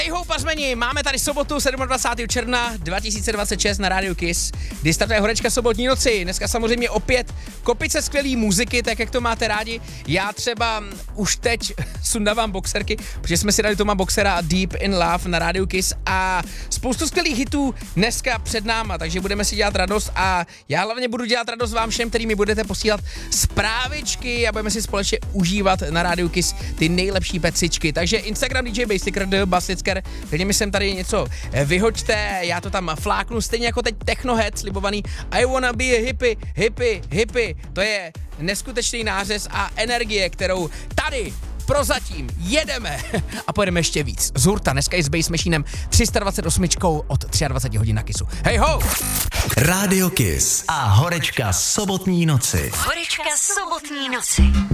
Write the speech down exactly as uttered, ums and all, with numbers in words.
Hej ho, pařmeni, máme tady sobotu dvacátého sedmého června dva tisíce dvacet šest na rádiu Kiss, kdy startuje horečka sobotní noci. Dneska samozřejmě opět kopice skvělý muziky, tak jak to máte rádi. Já třeba už teď sundávám boxerky, protože jsme si dali Toma Boxera a Deep in Love na rádiu Kiss a spoustu skvělých hitů dneska před náma, takže budeme si dělat radost a já hlavně budu dělat radost vám všem, kterými budete posílat zprávičky a budeme si společně užívat na rádiu Kiss ty nejlepší pecičky. Takže Instagram D J Basicker, The Basicker, klidně mi sem tady něco vyhoďte, já to tam fláknu, stejně jako teď Technohead slibovaný I wanna be a hippie, hippie, hippie. To je neskutečný nářez a energie, kterou tady prozatím jedeme a pojedeme ještě víc. Z hurta, dneska je s Bass Machinem tři sta dvacet osm od dvacet tři hodin na Kissu. Hej ho! Rádio Kiss a horečka sobotní noci. Horečka sobotní noci.